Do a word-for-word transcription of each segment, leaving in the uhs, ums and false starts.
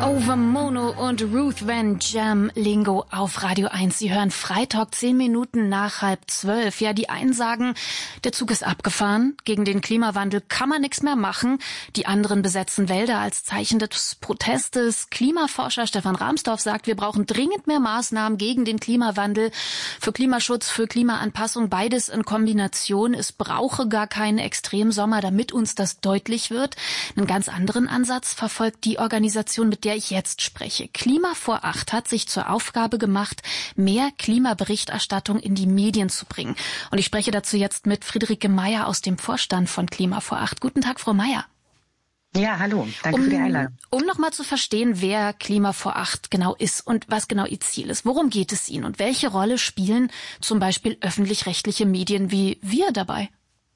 Over Mono und Ruth Van Jam Lingo auf Radio eins. Sie hören Freitalk zehn Minuten nach halb zwölf. Ja, die einen sagen, der Zug ist abgefahren. Gegen den Klimawandel kann man nichts mehr machen. Die anderen besetzen Wälder als Zeichen des Protestes. Klimaforscher Stefan Rahmsdorf sagt, wir brauchen dringend mehr Maßnahmen gegen den Klimawandel, für Klimaschutz, für Klimaanpassung. Beides in Kombination. Es brauche gar keinen Extremsommer, damit uns das deutlich wird. Einen ganz anderen Ansatz verfolgt die Organisation, mit der ich jetzt spreche. Klima vor acht hat sich zur Aufgabe gemacht, mehr Klimaberichterstattung in die Medien zu bringen. Und ich spreche dazu jetzt mit Friederike Meyer aus dem Vorstand von Klima vor acht. Guten Tag, Frau Meyer. Ja, hallo. Danke um, für die Einladung. Um nochmal zu verstehen, wer Klima vor acht genau ist und was genau Ihr Ziel ist. Worum geht es Ihnen und welche Rolle spielen zum Beispiel öffentlich-rechtliche Medien wie wir dabei?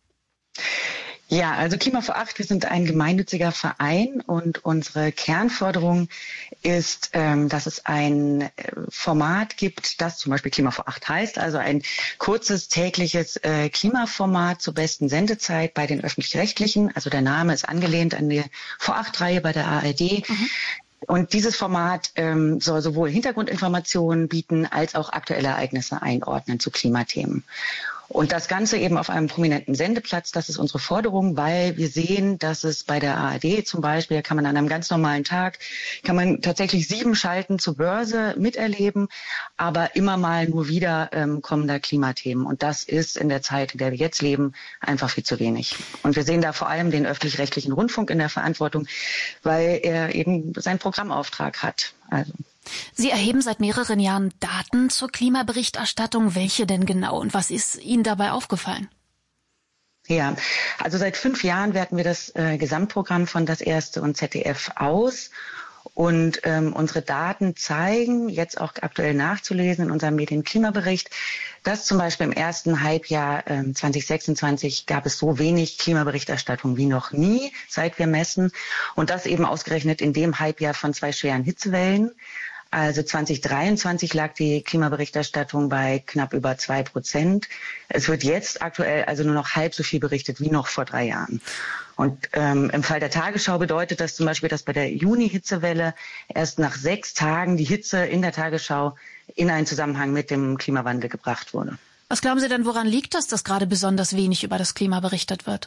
Ja, also Klima vor acht, wir sind ein gemeinnütziger Verein und unsere Kernforderung ist, ähm, dass es ein Format gibt, das zum Beispiel Klima vor acht heißt, also ein kurzes tägliches äh, Klimaformat zur besten Sendezeit bei den Öffentlich-Rechtlichen. Also der Name ist angelehnt an die Vor acht-Reihe bei der A R D. Mhm. Und dieses Format ähm, soll sowohl Hintergrundinformationen bieten als auch aktuelle Ereignisse einordnen zu Klimathemen. Und das Ganze eben auf einem prominenten Sendeplatz, das ist unsere Forderung, weil wir sehen, dass es bei der A R D zum Beispiel, kann man an einem ganz normalen Tag, kann man tatsächlich sieben Schalten zur Börse miterleben, aber immer mal nur wieder ähm, kommen da Klimathemen. Und das ist in der Zeit, in der wir jetzt leben, einfach viel zu wenig. Und wir sehen da vor allem den öffentlich-rechtlichen Rundfunk in der Verantwortung, weil er eben seinen Programmauftrag hat. Also Sie erheben seit mehreren Jahren Daten zur Klimaberichterstattung. Welche denn genau und was ist Ihnen dabei aufgefallen? Ja, also seit fünf Jahren werten wir das äh, Gesamtprogramm von Das Erste und Z D F aus. Und ähm, unsere Daten zeigen, jetzt auch aktuell nachzulesen in unserem Medienklimabericht, dass zum Beispiel im ersten Halbjahr ähm, zwanzig sechsundzwanzig gab es so wenig Klimaberichterstattung wie noch nie, seit wir messen. Und das eben ausgerechnet in dem Halbjahr von zwei schweren Hitzewellen. Also zwanzig dreiundzwanzig lag die Klimaberichterstattung bei knapp über zwei Prozent. Es wird jetzt aktuell also nur noch halb so viel berichtet wie noch vor drei Jahren. Und ähm, im Fall der Tagesschau bedeutet das zum Beispiel, dass bei der Juni-Hitzewelle erst nach sechs Tagen die Hitze in der Tagesschau in einen Zusammenhang mit dem Klimawandel gebracht wurde. Was glauben Sie denn, woran liegt das, dass gerade besonders wenig über das Klima berichtet wird?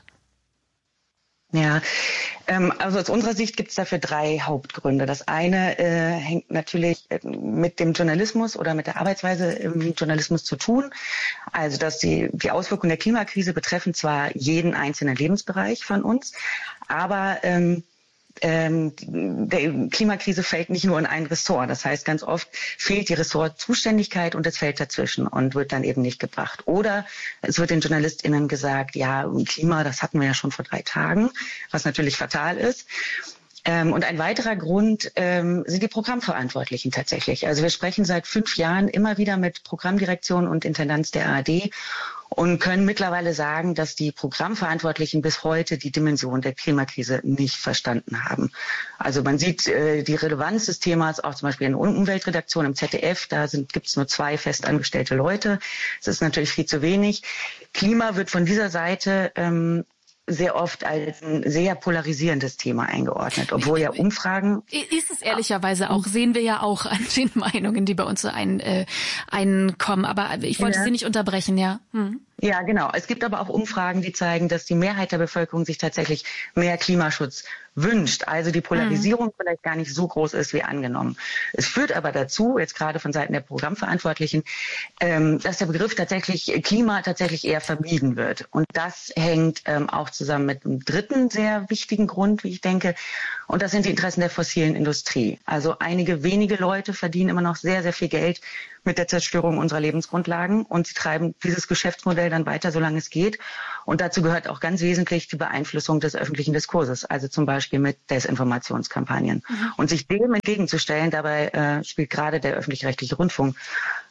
Ja, ähm, also aus unserer Sicht gibt es dafür drei Hauptgründe. Das eine äh, hängt natürlich mit dem Journalismus oder mit der Arbeitsweise im Journalismus zu tun. Also dass die, die Auswirkungen der Klimakrise betreffen zwar jeden einzelnen Lebensbereich von uns, aber ähm, Ähm, der Klimakrise fällt nicht nur in ein Ressort. Das heißt, ganz oft fehlt die Ressortzuständigkeit und es fällt dazwischen und wird dann eben nicht gebracht. Oder es wird den JournalistInnen gesagt, ja, Klima, das hatten wir ja schon vor drei Tagen, was natürlich fatal ist. Ähm, und ein weiterer Grund ähm, sind die Programmverantwortlichen tatsächlich. Also wir sprechen seit fünf Jahren immer wieder mit Programmdirektion und Intendanz der A R D und können mittlerweile sagen, dass die Programmverantwortlichen bis heute die Dimension der Klimakrise nicht verstanden haben. Also man sieht äh, die Relevanz des Themas auch zum Beispiel in der Umweltredaktion im Z D F, da gibt es nur zwei festangestellte Leute. Das ist natürlich viel zu wenig. Klima wird von dieser Seite ähm, sehr oft als ein sehr polarisierendes Thema eingeordnet, obwohl ja Umfragen... Ist es ehrlicherweise auch, sehen wir ja auch an den Meinungen, die bei uns so ein, äh, einkommen. Aber ich wollte ja. Sie nicht unterbrechen, ja. Hm. Ja, genau. Es gibt aber auch Umfragen, die zeigen, dass die Mehrheit der Bevölkerung sich tatsächlich mehr Klimaschutz wünscht. Also die Polarisierung mhm. vielleicht gar nicht so groß ist wie angenommen. Es führt aber dazu, jetzt gerade von Seiten der Programmverantwortlichen, ähm, dass der Begriff tatsächlich Klima tatsächlich eher vermieden wird. Und das hängt ähm, auch zusammen mit einem dritten sehr wichtigen Grund, wie ich denke. Und das sind die Interessen der fossilen Industrie. Also einige wenige Leute verdienen immer noch sehr, sehr viel Geld mit der Zerstörung unserer Lebensgrundlagen und sie treiben dieses Geschäftsmodell dann weiter, solange es geht. Und dazu gehört auch ganz wesentlich die Beeinflussung des öffentlichen Diskurses, also zum Beispiel mit Desinformationskampagnen. Mhm. Und sich dem entgegenzustellen, dabei äh, spielt gerade der öffentlich-rechtliche Rundfunk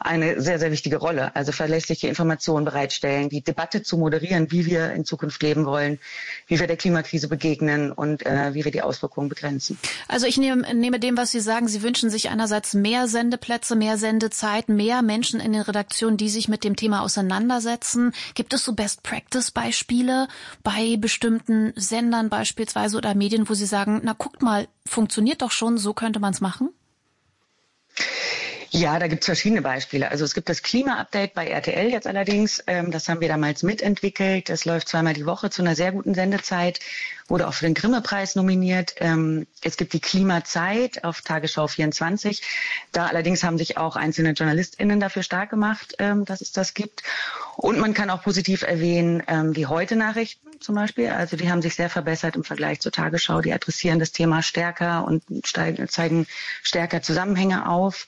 eine sehr, sehr wichtige Rolle. Also verlässliche Informationen bereitstellen, die Debatte zu moderieren, wie wir in Zukunft leben wollen, wie wir der Klimakrise begegnen und äh, wie wir die Auswirkungen begrenzen. Also ich nehme, nehme dem, was Sie sagen, Sie wünschen sich einerseits mehr Sendeplätze, mehr Sendezeit, mehr Menschen in den Redaktionen, die sich mit dem Thema auseinandersetzen. Gibt es so Best-Practice-Beispiele bei bestimmten Sendern beispielsweise oder Medien, wo Sie sagen, na guckt mal, funktioniert doch schon, so könnte man es machen? Ja, da gibt's verschiedene Beispiele. Also es gibt das Klima-Update bei R T L jetzt allerdings. Ähm, das haben wir damals mitentwickelt. Das läuft zweimal die Woche zu einer sehr guten Sendezeit. Wurde auch für den Grimme-Preis nominiert. Ähm, es gibt die Klimazeit auf Tagesschau vierundzwanzig. Da allerdings haben sich auch einzelne JournalistInnen dafür stark gemacht, ähm, dass es das gibt. Und man kann auch positiv erwähnen, ähm, die Heute-Nachrichten zum Beispiel. Also die haben sich sehr verbessert im Vergleich zur Tagesschau. Die adressieren das Thema stärker und steigen, zeigen stärker Zusammenhänge auf.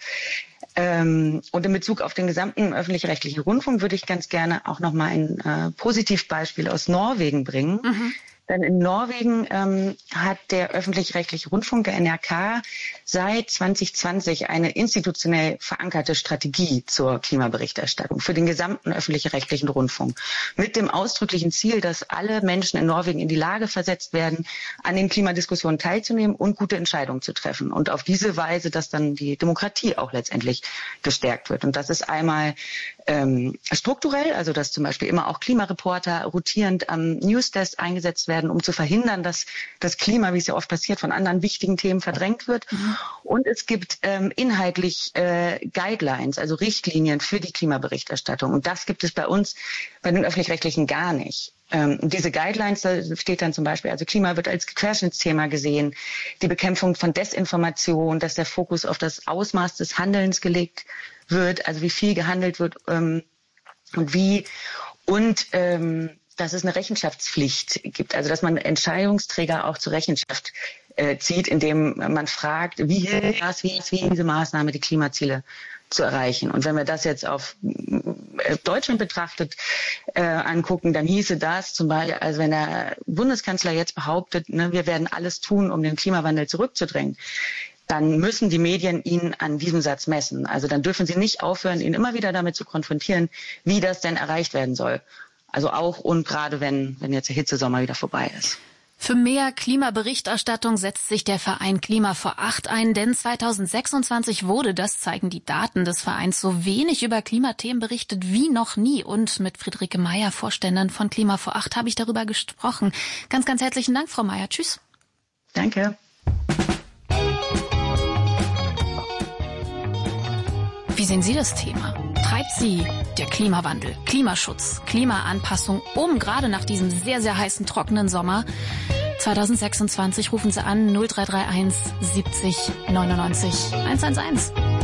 Ähm, und in Bezug auf den gesamten öffentlich-rechtlichen Rundfunk würde ich ganz gerne auch noch mal ein äh, Positivbeispiel aus Norwegen bringen. Mhm. Denn in Norwegen ähm, hat der öffentlich-rechtliche Rundfunk, der N R K, seit zwanzig zwanzig eine institutionell verankerte Strategie zur Klimaberichterstattung für den gesamten öffentlich-rechtlichen Rundfunk. Mit dem ausdrücklichen Ziel, dass alle Menschen in Norwegen in die Lage versetzt werden, an den Klimadiskussionen teilzunehmen und gute Entscheidungen zu treffen. Und auf diese Weise, dass dann die Demokratie auch letztendlich gestärkt wird. Und das ist einmal ähm, strukturell, also dass zum Beispiel immer auch Klimareporter rotierend am Newsdesk eingesetzt werden, um zu verhindern, dass das Klima, wie es ja oft passiert, von anderen wichtigen Themen verdrängt wird. Mhm. Und es gibt ähm, inhaltlich äh, Guidelines, also Richtlinien für die Klimaberichterstattung. Und das gibt es bei uns, bei den Öffentlich-Rechtlichen gar nicht. Ähm, diese Guidelines, da steht dann zum Beispiel, also Klima wird als Querschnittsthema gesehen, die Bekämpfung von Desinformation, dass der Fokus auf das Ausmaß des Handelns gelegt wird, also wie viel gehandelt wird ähm, und wie und ähm, dass es eine Rechenschaftspflicht gibt, also dass man Entscheidungsträger auch zur Rechenschaft äh, zieht, indem man fragt, wie hilft das, wie ist wie diese Maßnahme, die Klimaziele zu erreichen. Und wenn wir das jetzt auf äh, Deutschland betrachtet äh, angucken, dann hieße das zum Beispiel, also wenn der Bundeskanzler jetzt behauptet, ne, wir werden alles tun, um den Klimawandel zurückzudrängen, dann müssen die Medien ihn an diesem Satz messen. Also dann dürfen sie nicht aufhören, ihn immer wieder damit zu konfrontieren, wie das denn erreicht werden soll. Also auch und gerade wenn, wenn jetzt der Hitzesommer wieder vorbei ist. Für mehr Klimaberichterstattung setzt sich der Verein Klima vor Acht ein, denn zweitausendsechsundzwanzig wurde, das zeigen die Daten des Vereins, so wenig über Klimathemen berichtet wie noch nie. Und mit Friederike Meyer, Vorständin von Klima vor Acht, habe ich darüber gesprochen. Ganz, ganz herzlichen Dank, Frau Meyer. Tschüss. Danke. Wie sehen Sie das Thema? Treibt Sie der Klimawandel, Klimaschutz, Klimaanpassung um, gerade nach diesem sehr, sehr heißen, trockenen Sommer? zweitausendsechsundzwanzig rufen Sie an null drei drei eins siebzig neunundneunzig eins eins eins.